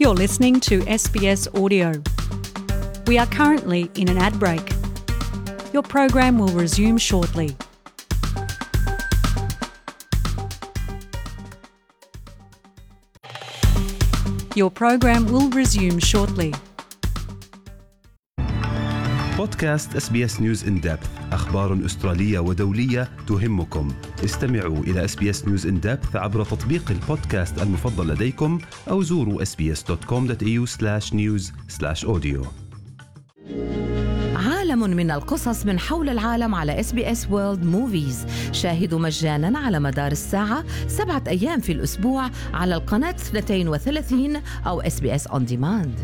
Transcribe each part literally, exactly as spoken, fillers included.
You're listening to S B S Audio. We are currently in an ad break. Your program will resume shortly. Your program will resume shortly. بودكاست إس بي إس News in Depth. أخبار أسترالية ودولية تهمكم. استمعوا إلى إس بي إس News in Depth عبر تطبيق البودكاست المفضل لديكم أو زوروا إس بي إس دوت كوم دوت إيه يو سلاش نيوز سلاش أوديو. عالم من القصص من حول العالم على إس بي إس World Movies. شاهدوا مجاناً على مدار الساعة سبعة أيام في الأسبوع على القناة اثنتين وثلاثين أو إس بي إس On Demand.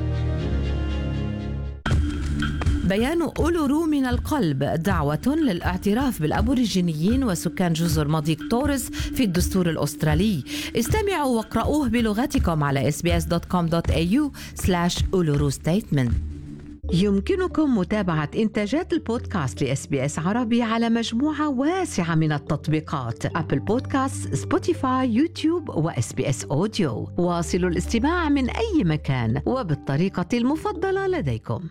بيان أولورو من القلب دعوة للاعتراف بالأبوريجينيين وسكان جزر مضيق توريس في الدستور الأسترالي. استمعوا واقرأوه بلغتكم على إس بي إس دوت كوم دوت إيه يو سلاش أولورو ستيتمنت. يمكنكم متابعة إنتاجات البودكاست لإس بي إس عربي على مجموعة واسعة من التطبيقات: أبل بودكاست، سبوتيفاي، يوتيوب وإس بي إس أوديو. واصلوا الاستماع من أي مكان وبالطريقة المفضلة لديكم.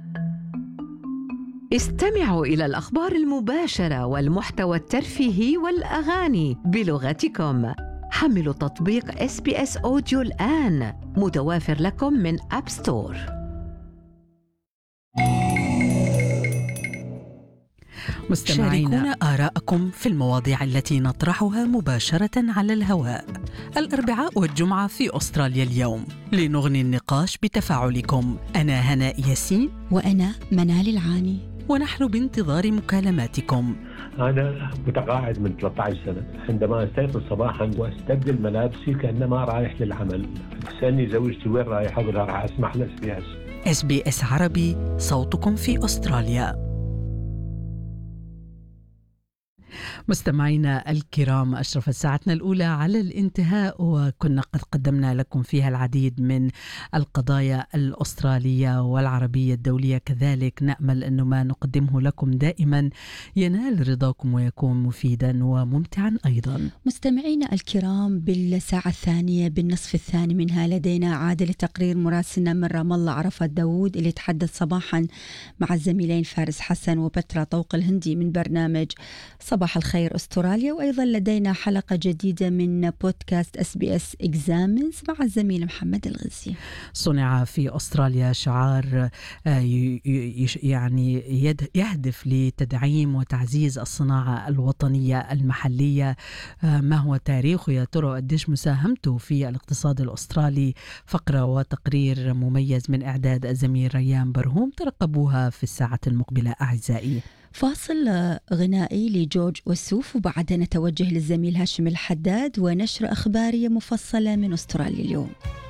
استمعوا إلى الأخبار المباشرة والمحتوى الترفيهي والأغاني بلغتكم. حملوا تطبيق إس بي إس أوديو الآن، متوافر لكم من أب ستور. شاركونا آراءكم في المواضيع التي نطرحها مباشرة على الهواء الأربعاء والجمعة في أستراليا اليوم لنغني النقاش بتفاعلكم. أنا هناء ياسين وأنا منال العاني، ونحن بانتظار مكالماتكم. أنا متقاعد من ثلاثة عشر سنة. عندما أستيقظ صباحا وأستبدل ملابسي كأنما رايح للعمل، تسألني زوجتي وين رايح؟ أقول راح أسمح لإس بي إس. إس بي إس عربي، صوتكم في أستراليا. مستمعينا الكرام، أشرفت ساعتنا الأولى على الانتهاء، وكنا قد قدمنا لكم فيها العديد من القضايا الأسترالية والعربية الدولية. كذلك نأمل أنه ما نقدمه لكم دائما ينال رضاكم ويكون مفيدا وممتعا أيضا. مستمعينا الكرام، بالساعة الثانية بالنصف الثاني منها لدينا عادة لتقرير مراسلنا من رام الله عرفات داود، اللي تحدث صباحا مع الزميلين فارس حسن وبترا طوق الهندي من برنامج صباح الخير أستراليا. وأيضا لدينا حلقة جديدة من بودكاست إس بي إس إكزامنز مع الزميل محمد الغزي. صنع في أستراليا شعار يعني يهدف لتدعيم وتعزيز الصناعة الوطنية المحلية. ما هو تاريخه يا ترى؟ قديش مساهمته في الاقتصاد الأسترالي؟ فقرة وتقرير مميز من إعداد الزميل ريان برهوم، ترقبوها في الساعة المقبلة أعزائي. فاصل غنائي لجورج وسوف، وبعدها نتوجه للزميل هاشم الحداد ونشر أخبارية مفصلة من أستراليا اليوم.